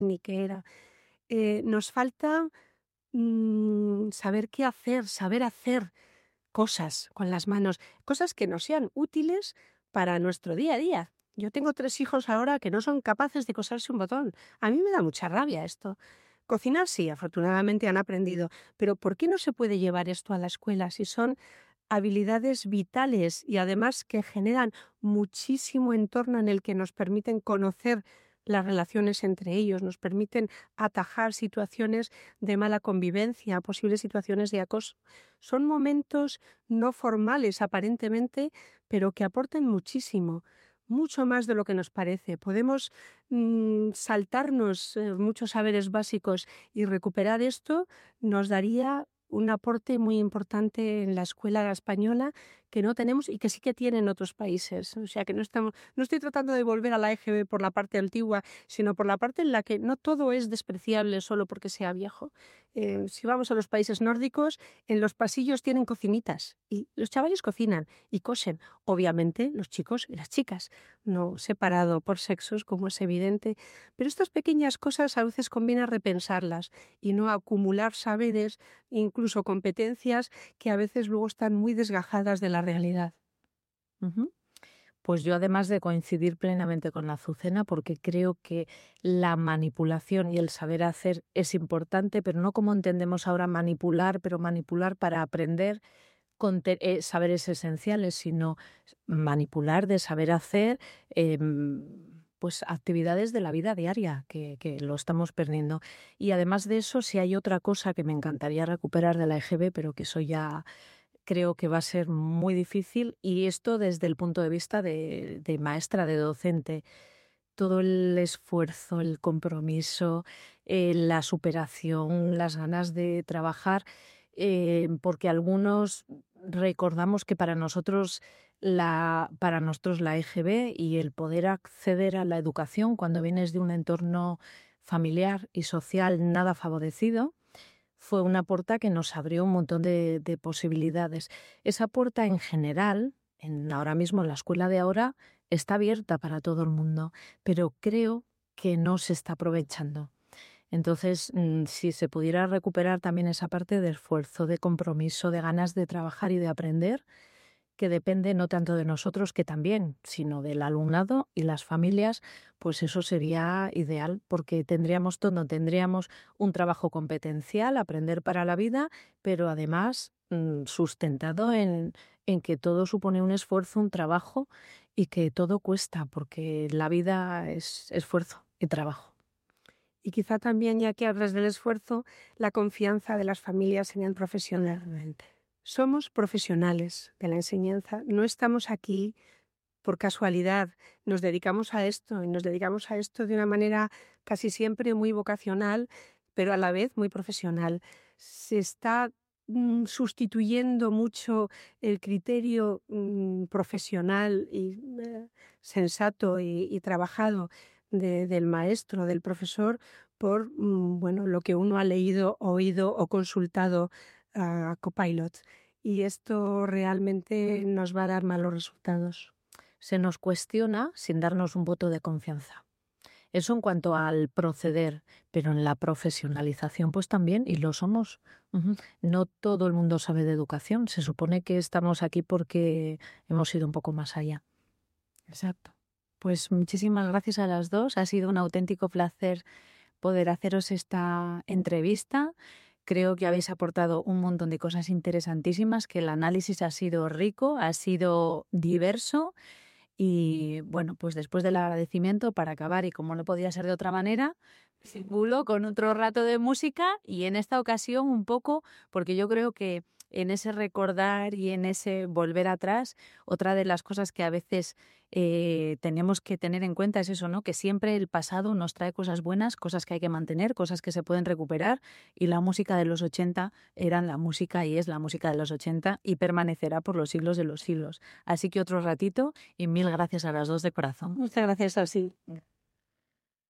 ni qué era. Nos falta saber qué hacer, saber hacer cosas con las manos, cosas que nos sean útiles para nuestro día a día. Yo tengo 3 hijos ahora que no son capaces de coserse un botón. A mí me da mucha rabia esto. Cocinar sí, afortunadamente han aprendido, pero ¿por qué no se puede llevar esto a la escuela si son habilidades vitales y además que generan muchísimo entorno en el que nos permiten conocer las relaciones entre ellos, nos permiten atajar situaciones de mala convivencia, posibles situaciones de acoso? Son momentos no formales aparentemente, pero que aportan muchísimo, mucho más de lo que nos parece. Podemos saltarnos muchos saberes básicos y recuperar esto nos daría un aporte muy importante en la escuela española que no tenemos y que sí que tienen otros países. O sea que no estoy tratando de volver a la EGB por la parte antigua, sino por la parte en la que no todo es despreciable solo porque sea viejo. Si vamos a los países nórdicos, en los pasillos tienen cocinitas y los chavales cocinan y cosen. Obviamente los chicos y las chicas, no separado por sexos como es evidente. Pero estas pequeñas cosas a veces conviene repensarlas y no acumular saberes, incluso competencias que a veces luego están muy desgajadas de la realidad. Ujú. Pues yo, además de coincidir plenamente con la Azucena, porque creo que la manipulación y el saber hacer es importante, pero no como entendemos ahora manipular, pero manipular para aprender saberes esenciales, sino manipular de saber hacer pues actividades de la vida diaria, que lo estamos perdiendo. Y además de eso, si hay otra cosa que me encantaría recuperar de la EGB, pero que eso ya creo que va a ser muy difícil, y esto desde el punto de vista de maestra, de docente. Todo el esfuerzo, el compromiso, la superación, las ganas de trabajar, porque algunos recordamos que para nosotros la EGB y el poder acceder a la educación cuando vienes de un entorno familiar y social nada favorecido, fue una puerta que nos abrió un montón de posibilidades. Esa puerta en general, ahora mismo en la escuela de ahora, está abierta para todo el mundo, pero creo que no se está aprovechando. Entonces, si se pudiera recuperar también esa parte de esfuerzo, de compromiso, de ganas de trabajar y de aprender, que depende no tanto de nosotros, que también, sino del alumnado y las familias, pues eso sería ideal, porque tendríamos un trabajo competencial, aprender para la vida, pero además sustentado en que todo supone un esfuerzo, un trabajo, y que todo cuesta, porque la vida es esfuerzo y trabajo. Y quizá también, ya que hablas del esfuerzo, la confianza de las familias en el profesional. Realmente. Somos profesionales de la enseñanza, no estamos aquí por casualidad, nos dedicamos a esto y nos dedicamos a esto de una manera casi siempre muy vocacional, pero a la vez muy profesional. Se está sustituyendo mucho el criterio profesional y sensato y trabajado del maestro, del profesor, por bueno, lo que uno ha leído, oído o consultado a Copilot. Y esto realmente nos va a dar malos resultados. Se nos cuestiona sin darnos un voto de confianza. Eso en cuanto al proceder, pero en la profesionalización pues también, y lo somos. No todo el mundo sabe de educación. Se supone que estamos aquí porque hemos ido un poco más allá. Exacto. Pues muchísimas gracias a las dos. Ha sido un auténtico placer poder haceros esta entrevista. Creo que habéis aportado un montón de cosas interesantísimas, que el análisis ha sido rico, ha sido diverso. Y bueno, pues después del agradecimiento, para acabar, y como no podía ser de otra manera, circulo con otro rato de música, y en esta ocasión un poco, porque yo creo que en ese recordar y en ese volver atrás, otra de las cosas que a veces tenemos que tener en cuenta es eso, ¿no? Que siempre el pasado nos trae cosas buenas, cosas que hay que mantener, cosas que se pueden recuperar, y la música de los 80 era la música y es la música de los 80 y permanecerá por los siglos de los siglos. Así que otro ratito, y mil gracias a las dos de corazón. Muchas gracias, Auxil.